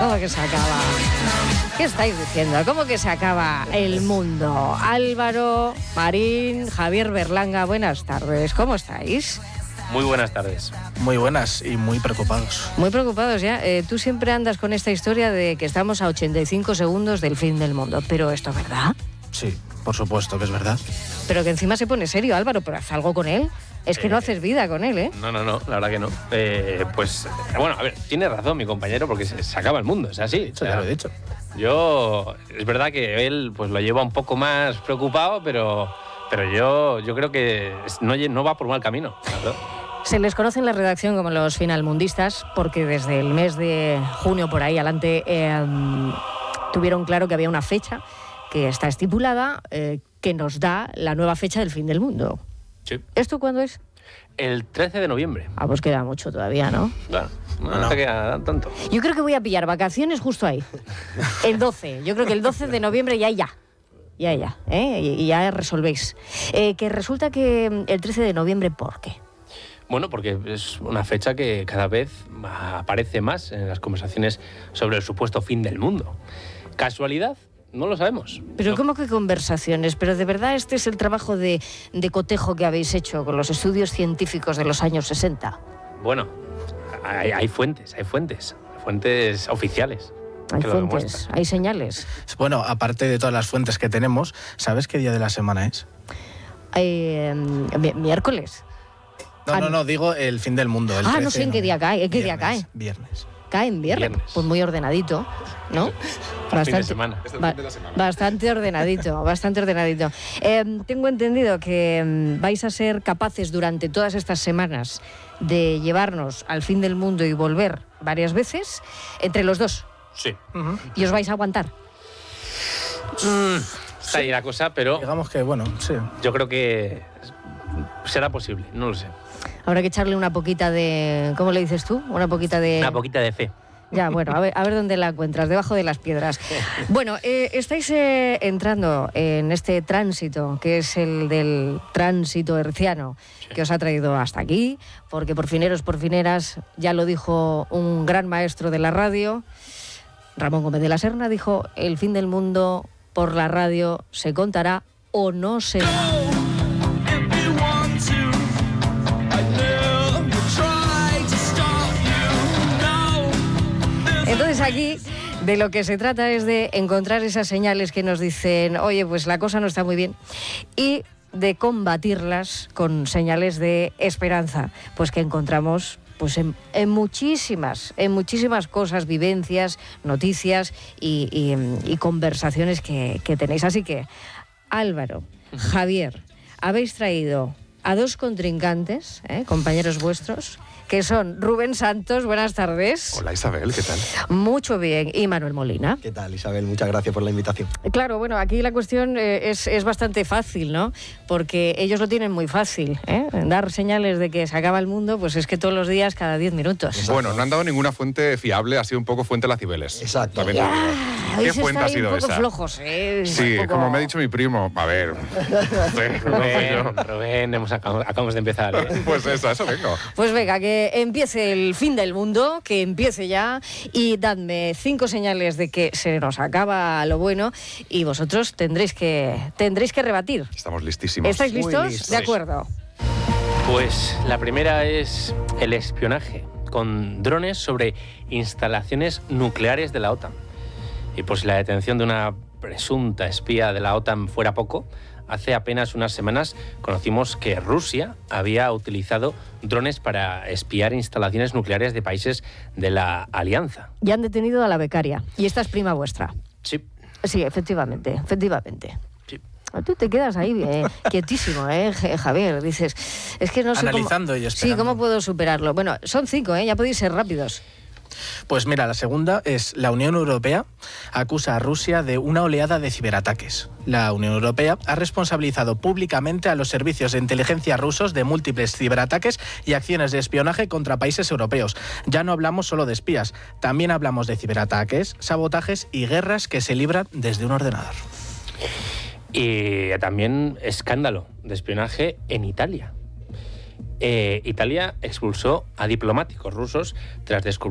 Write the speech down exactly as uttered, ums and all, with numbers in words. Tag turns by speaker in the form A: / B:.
A: ¿Cómo que se acaba? ¿Qué estáis diciendo? ¿Cómo que se acaba el mundo? Álvaro, Marín, Javier Berlanga, buenas tardes. ¿Cómo estáis?
B: Muy buenas tardes.
C: Muy buenas y muy preocupados.
A: Muy preocupados ya. Eh, tú siempre andas con esta historia de que estamos a ochenta y cinco segundos del fin del mundo. ¿Pero esto es verdad?
C: Sí, por supuesto que es verdad.
A: Pero que encima se pone serio, Álvaro, pero haz algo con él. Es que eh, no haces vida con él, ¿eh?
B: No, no, no, la verdad que no. Eh, pues, bueno, a ver, tiene razón mi compañero porque se, se acaba el mundo, es así.
C: Eso ya lo he dicho.
B: Yo, es verdad que él pues lo lleva un poco más preocupado, pero, pero yo, yo creo que no, no va por mal camino, ¿verdad?
A: Se les conoce en la redacción como los finalmundistas porque desde el mes de junio por ahí adelante eh, tuvieron claro que había una fecha que está estipulada eh, que nos da la nueva fecha del fin del mundo.
B: Sí.
A: ¿Esto cuándo es?
B: El trece de noviembre.
A: Ah, pues queda mucho todavía, ¿no?
B: Claro, no, no te queda tanto.
A: Yo creo que voy a pillar vacaciones justo ahí. El doce. Yo creo que el doce de noviembre ya, ya. Ya, ya. ¿eh? Y ya resolvéis. Eh, que resulta que el trece de noviembre, ¿por qué?
B: Bueno, porque es una fecha que cada vez aparece más en las conversaciones sobre el supuesto fin del mundo. ¿Casualidad? No lo sabemos.
A: Pero
B: no.
A: ¿Cómo que conversaciones? Pero de verdad este es el trabajo de, de cotejo que habéis hecho con los estudios científicos de los años sesenta.
B: Bueno, hay, hay fuentes, hay fuentes, fuentes oficiales.
A: Hay fuentes, hay señales.
C: Bueno, aparte de todas las fuentes que tenemos, ¿sabes qué día de la semana es?
A: Eh, miércoles.
C: No, no, no, digo el fin del mundo. El
A: ah, no sé en qué día cae. ¿En qué
C: viernes,
A: día cae?
C: Viernes.
A: Cae en viernes.
B: viernes.
A: Pues muy ordenadito, ¿no?
B: Para fin de semana.
A: Ba bastante ordenadito, bastante ordenadito. Eh, tengo entendido que um, vais a ser capaces durante todas estas semanas de llevarnos al fin del mundo y volver varias veces entre los dos.
B: Sí.
C: Uh-huh.
A: ¿Y os vais a aguantar?
B: Mm, está ahí la cosa, pero...
C: Digamos que, bueno, sí.
B: Yo creo que será posible, no lo sé.
A: Habrá que echarle una poquita de... ¿Cómo le dices tú? Una poquita de...
B: Una poquita de fe.
A: Ya, bueno, a ver, a ver dónde la encuentras, debajo de las piedras. Bueno, eh, estáis eh, entrando en este tránsito, que es el del tránsito herciano, sí, que os ha traído hasta aquí, porque por fineros, por fineras, ya lo dijo un gran maestro de la radio, Ramón Gómez de la Serna, dijo, el fin del mundo por la radio se contará o no será. Entonces aquí de lo que se trata es de encontrar esas señales que nos dicen, oye, pues la cosa no está muy bien, y de combatirlas con señales de esperanza, pues que encontramos pues en, en muchísimas, en muchísimas cosas, vivencias, noticias y, y, y conversaciones que, que tenéis. Así que, Álvaro, Javier, habéis traído a dos contrincantes, ¿eh? compañeros vuestros, que son Rubén Santos, buenas tardes.
D: Hola Isabel, ¿qué tal?
A: Muy bien, y Manuel Molina.
E: ¿Qué tal Isabel? Muchas gracias por la invitación.
A: Claro, bueno, aquí la cuestión eh, es, es bastante fácil, ¿no? Porque ellos lo tienen muy fácil, ¿eh? Dar señales de que se acaba el mundo, pues es que todos los días, cada diez minutos.
D: Exacto. Bueno, no han dado ninguna fuente fiable, ha sido un poco fuente las Cibeles.
E: Exacto.
D: Ya, ¿qué fuente ha sido
A: un poco
D: esa?
A: Flojos, ¿eh?
D: Sí,
A: poco...
D: como me ha dicho mi primo, a ver.
B: Sí, Rubén, Rubén, hemos acabado, acabamos de empezar. ¿eh?
D: Pues eso, eso vengo.
A: Pues venga, que empiece el fin del mundo, que empiece ya, y dadme cinco señales de que se nos acaba lo bueno y vosotros tendréis que tendréis que rebatir.
D: Estamos listísimos.
A: ¿Estáis listos?
E: listos.
A: De acuerdo.
B: Pues la primera es el espionaje con drones sobre instalaciones nucleares de la OTAN. Y por si la detención de una presunta espía de la OTAN fuera poco, hace apenas unas semanas conocimos que Rusia había utilizado drones para espiar instalaciones nucleares de países de la Alianza.
A: Ya han detenido a la becaria. Y esta es prima vuestra.
B: Sí.
A: Sí, efectivamente, efectivamente.
B: Sí.
A: Tú te quedas ahí eh, quietísimo, ¿eh, Javier? Dices, es que no sé
C: Analizando
A: cómo...
C: y esperando.
A: Sí, ¿cómo puedo superarlo? Bueno, son cinco, ¿eh? Ya podéis ser rápidos.
C: Pues mira, la segunda es la Unión Europea acusa a Rusia de una oleada de ciberataques. La Unión Europea ha responsabilizado públicamente a los servicios de inteligencia rusos de múltiples ciberataques y acciones de espionaje contra países europeos. Ya no hablamos solo de espías, también hablamos de ciberataques, sabotajes y guerras que se libran desde un ordenador.
B: Y también escándalo de espionaje en Italia. Eh, Italia expulsó a diplomáticos rusos tras descubrir